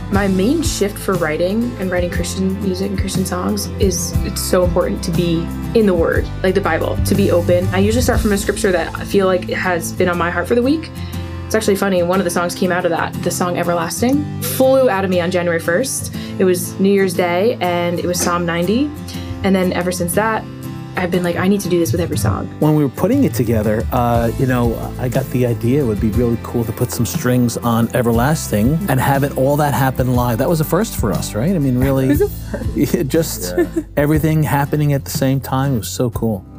My main shift for writing and writing Christian music and Christian songs is it's so important to be in the Word, like the Bible, to be open. I usually start from a scripture that I feel like has been on my heart for the week. It's actually funny, one of the songs came out of that, the song Everlasting, flew out of me on January 1st. It was New Year's Day, and it was Psalm 90. And then ever since that, I've been like, I need to do this with every song. When we were putting it together, I got the idea it would be really cool to put some strings on Everlasting and have it all that happen live. That was a first for us, right? I mean, really, just everything happening at the same time. It was so cool.